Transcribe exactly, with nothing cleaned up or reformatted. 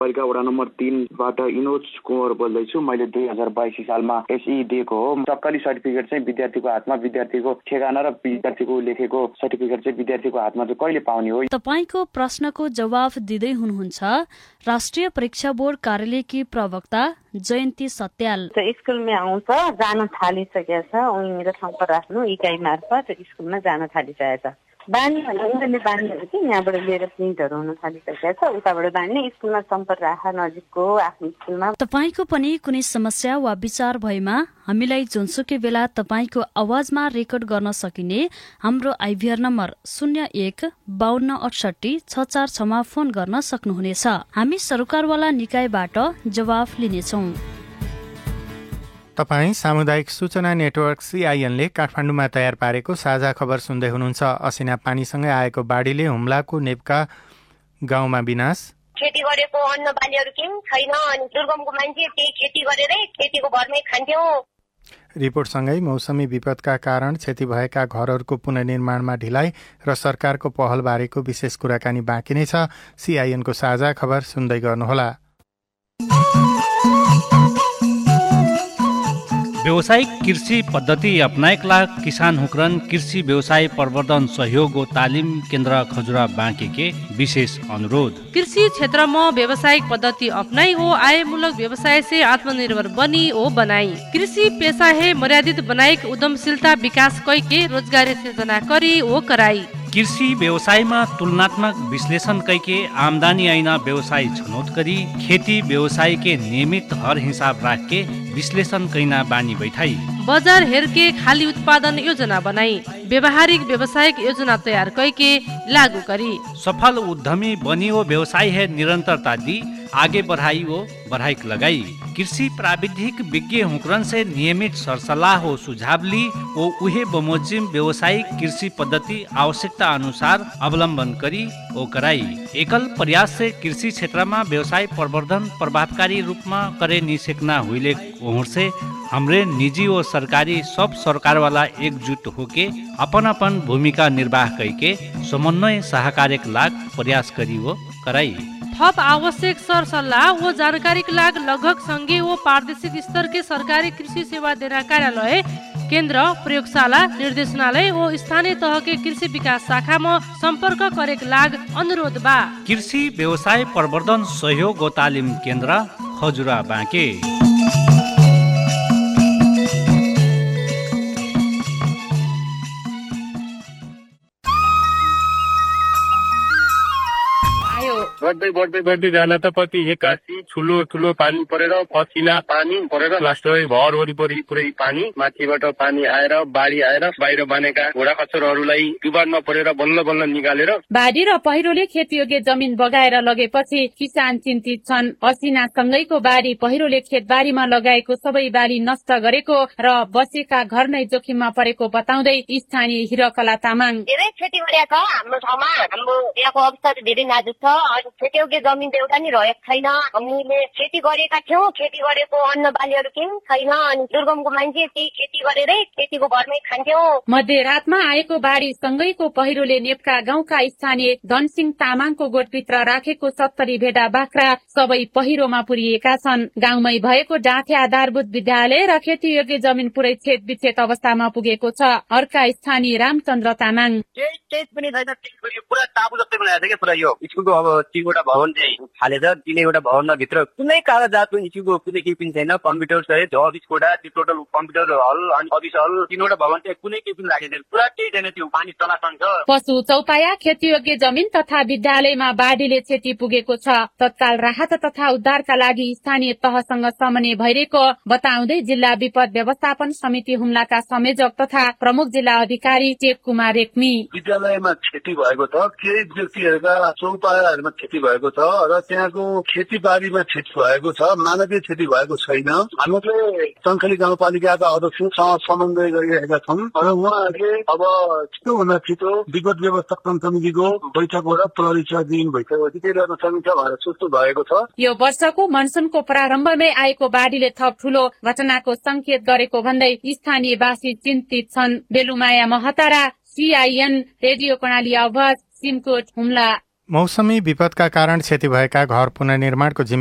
पालिका वडा नम्बर तीनबाट इनोज कुँवर बोल्दैछु। मैले दुई हजार बाइस सालमा एसई दिएको हो। तत्काली सर्टिफिकेट चाहिँ विद्यार्थीको हातमा, विद्यार्थीको ठेगाना र विद्यार्थीको लेखेको सर्टिफिकेट चाहिँ विद्यार्थीको हातमा चाहिँ कहिले पाउने हो? तपाईको प्रश्नको जवाफ दिँदै हुनुहुन्छ राष्ट्रिय परीक्षा बोर्ड कार्यालयकी प्रवक्ता जयन्ती सत्याल। स्कुलमा आउँछ, जान थालिसकेको छ, उनीहरू सम्पर्क राख्नु इकाइ मार्फत स्कुलमा जान थालिसकेको छ। बानी भन्दा उनीहरूले बानीहरू चाहिँ यहाँबाट लिएर प्रिन्टहरू हुन थालिसकेको छ, उताबाट बानी स्कुलमा सम्पर्क राख नजिकको आफ्नो स्कुलमा। तपाईको पनि कुनै समस्या वा विचार भएमा हामीलाई जुनसुकै बेला तपाईको आवाजमा रेकर्ड गर्न सकिने हाम्रो आइभीआर नम्बर शून्य एक बाहन्न अठसठी छ चार छमा फोन गर्न सक्नुहुनेछ। हामी सरकारवाला निकायबाट जवाफ लिनेछौँ। तपाईँ सामुदायिक सूचना नेटवर्क सीआईएनले काठमाडौँमा तयार पारेको साझा खबर सुन्दै हुनुहुन्छ। असिना पानीसँगै आएको बाढीले हुम्लाको नेप्का गाउँमा विनाश। खेती गरेको अन्न बालीहरू केही छैन अनि दुर्गमको मान्छे त्यही खेती गरेरै खेतीको भरमै खान्थ्यो। रिपोर्टसँगै मौसमी विपदका कारण क्षति भएका घरहरूको पुनर्निर्माणमा ढिलाइ र सरकारको पहलबारेको विशेष कुराकानी बाँकी नै छ। सीआईएनको साझा खबर सुन्दै गर्नुहोला। व्यावसायिक कृषि पद्धति अपनाएका किसान हुक्रन कृषि व्यवसाय प्रवर्धन सहयोग व तालिम केन्द्र खजुरा बाँके के विशेष अनुरोध। कृषि क्षेत्र में व्यावसायिक पद्धति अपनाई हो आयमूलक व्यवसाय से आत्मनिर्भर बनी हो बनाई। कृषि पेशा है मर्यादित बनाई उद्यमशीलता विकास कई के रोजगारी सृजना करी हो कराई। कृषि व्यवसायमा तुलनात्मक विश्लेषण कैके आमदानी ऐना व्यवसाय छनौट करी खेती व्यवसाय के नियमित हर हिसाब राख के विश्लेषण कैना बानी बैठाई। बाजार हेर के खाली उत्पादन योजना बनाई व्यवहारिक व्यवसायिक योजना तैयार कैके लागू करी। सफल उद्यमी बनी हो व्यवसाय है निरंतरता दी आगे बढ़ाई वो बढ़ाई लगाई। कृषि प्राविधिक विज्ञ हुक्रन से नियमित सरसल्लाह हो सुझाव ली वो उहे बमोजिम व्यवसायिक कृषि पद्धति आवश्यकता अनुसार अवलंबन करी वो कराई। एकल प्रयास से कृषि क्षेत्र में व्यवसाय प्रवर्धन प्रभावकारी रूप में करे निसेकना हुईले ओहर से हमरे निजी और सरकारी सब सरकार वाला एकजुट होके अपन अपन भूमिका निर्वाह करके समन्वय सहकार्यक लाग प्रयास करी वो कराई। थप आवश्यक सर सल्लाह व जानकारी के लाग लगभग संघीय व प्रादेशिक स्तर के सरकारी कृषि सेवा देना कार्यालय केंद्र प्रयोगशाला निर्देशनालय व स्थानीय तह के कृषि विकास शाखा में संपर्क करे के लाग अनुरोध बा। कृषि व्यवसाय प्रवर्धन सहयोग व तालिम केंद्र खजुरा बाँके। बढ्दै बढ्दै बढ्दै जान त पछि एकासी ठुलो ठुलो पानी परेर पसिना पानी परेर लास्टै भर वरिपरि पुरै पानी माथिबाट पानी आएर बाढी आएर बाहिर बनेका घोडा खच्चरहरूलाई डुबानमा परेर बल्ल बल्ल निकालेर बाढी र पहिरोले खेतयोग्य जमिन बगाएर लगेपछि किसान चिन्तित छन्। असिना सँगैको बाढी पहिरोले खेतबारीमा लगाएको सबै बाली नष्ट गरेको र बसेका घर नै जोखिममा परेको बताउँदै स्थानीय हिरकला तामाङ। धेरै क्षति गरेको छ हाम्रो ठाउँमा। हाम्रो यहाँको अवस्था धेरै नाजुक छ। खेतीयोग्य जमिन त एउटा नि रहेको छैन। हामीले खेती गरेका थियौँ, खेती गरेको अन्न बालीहरू केही छैन अनि दुर्गमको मान्छे त्यही खेती गरेरै खेतीको भरमै खान्थ्यौँ। मध्यरातमा आएको बाढी सँगैको पहिरोले नेप्का गाउँका स्थानीय धनसिंह तामाङको गोठभित्र राखेको सत्तरी भेडा बाख्रा सबै पहिरोमा पुरिएका छन्। गाउँमै भएको डाँथे आधारभूत विद्यालय र खेतीयोग्य जमिन पुरै छेद विच्छेद अवस्थामा पुगेको छ। अर्का स्थानीय रामचन्द्र तामाङ। केही केही पनि छैन, पुरा टापु जस्तै बनाएको छ क्या पुरा। यो स्कुलको अब तीनवटा भवन चाहिँ हालेछ, तीनैवटा भवनमा भित्र कुनै कागजातको स्कुलको कुनै केही पनि छैन। कम्प्युटर सहित चौबिस कोठा त्यो टोटल कम्प्युटर हल अनि अफिस हल तीनवटा भवन चाहिँ कुनै केही पनि लागेको छैन। पुरा केही छैन, त्यो पानी तनासन छ। पशु चौपाया खेतीयोग्य जमिन तथा विद्यालयमा बाढीले क्षति पुगेको छ। तत्काल राहत तथा उद्धारका लागि स्थानीय तहसँग समन्वय भइरहेको बताउँदै जिल्ला विपद व्यवस्थापन समिति हुम्लाका संयोजक तथा प्रमुख जिल्ला अधिकारी टेक कुमार रेग्मी। विद्यालयमा क्षति भएको छ, केही व्यक्तिहरूका चौपायाहरूमा क्षति भएको छ र त्यहाँको खेतीबारीमा क्षति भएको छ, मानवीय क्षति भएको छैन। हामीले सङ्खली गाउँपालिकाका अध्यक्षसँग समन्वय गरिरहेका छौँ र उहाँहरूले अब छिटोभन्दा छिटो विपद व्यवस्थापन समितिको बैठकबाट प्रहरीका दिन भइसकेपछि त्यसलाई समीक्षा भएर सुस्तु भएको छ। यो वर्षको मनसुनको प्रारम्भमै आएको बाढीले थप ठूलो घटनाको संकेत गरेको भन्दै स्थानीयवासी चिन्तित छन्। बेलुमाया महतारा, सीआईएन रेडियो कर्णाली आवाज, सिमकोट, हुम्ला। मौसमी विपदका कारण क्षति भएका घर पुनर्निर्माणको